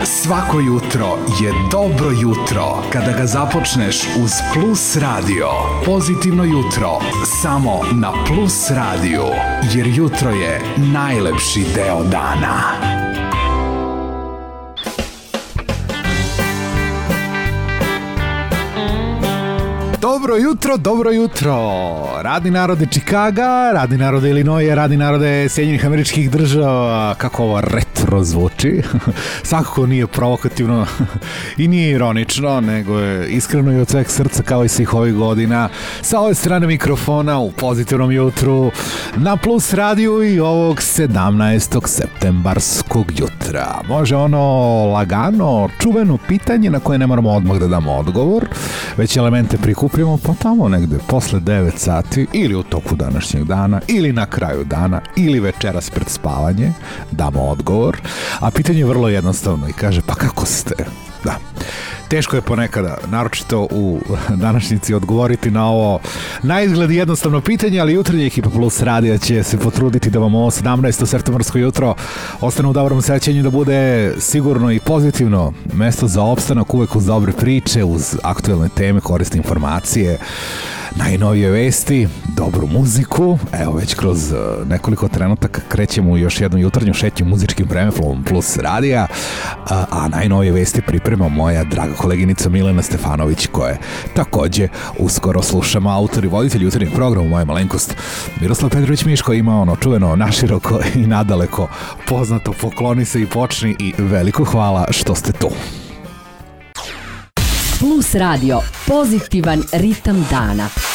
Svako jutro je dobro jutro kada ga započneš uz Plus Radio. Pozitivno jutro samo na Plus Radio, jer jutro je najlepši deo dana. Dobro jutro, dobro jutro. Radni narode Čikaga, radni narode Illinoisa, radni narode Sjedinjenih Američkih Država. Kako ovo retro zvuči. Svakako nije provokativno i nije ironično, nego je iskreno i od sveg srca kao i svih ovih godina. Sa ove strane mikrofona u pozitivnom jutru na Plus radiju i ovog 17. septembarskog jutra. Može ono lagano, čuveno pitanje na koje ne moramo odmah da damo odgovor, već elemente prikupljamo pa tamo negde posle 9 sati ili u toku današnjeg dana ili na kraju dana ili večeras pred spavanje damo odgovor, a pitanje je vrlo jednostavno i kaže pa kako ste? Da. Teško je ponekada, naročito u današnjici, odgovoriti na ovo na izgled jednostavno pitanje, ali jutarnja ekipa Plus radija će se potruditi da vam ovo 17. septembarsko jutro ostane u dobrom sećanju, da bude sigurno i pozitivno mesto za opstanak, uvek uz dobre priče, uz aktuelne teme, korisne informacije, najnovije vesti, dobru muziku. Evo već kroz nekoliko trenutaka krećemo u još jednu jutarnju šetnju muzičkim vremeplom Plus radija, a najnovije vesti priprema moja draga koleginica Milena Stefanović, koja takođe uskoro slušamo, autor i voditelj jutarnjeg programa Moja malenkost Miroslav Petrović Miško. Ima ono čuveno naširoko i nadaleko poznato pokloni se i počni i veliko hvala što ste tu. Plus radio, pozitivan ritam dana.